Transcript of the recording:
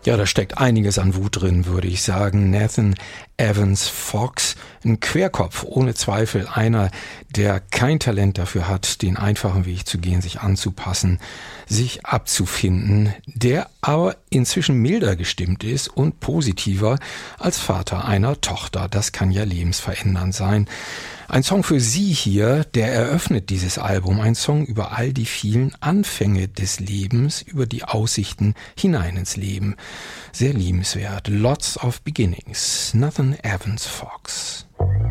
Ja, da steckt einiges an Wut drin, würde ich sagen. Nathan Evans Fox, ein Querkopf, ohne Zweifel. Einer, der kein Talent dafür hat, den einfachen Weg zu gehen, sich anzupassen, sich abzufinden, der aber inzwischen milder gestimmt ist und positiver als Vater einer Tochter. Das kann ja lebensverändernd sein. Ein Song für Sie hier, der eröffnet dieses Album. Ein Song über all die vielen Anfänge des Lebens, über die Aussichten hinein ins Leben. Sehr liebenswert. Lots of Beginnings. Nathan Evans Fox.